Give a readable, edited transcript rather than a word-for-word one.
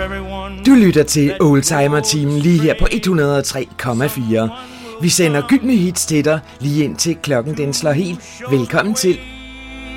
Du lytter til Oldtimer-timen lige her på 103,4. Vi sender gyldne hits til dig lige indtil klokken den slår helt. Velkommen til.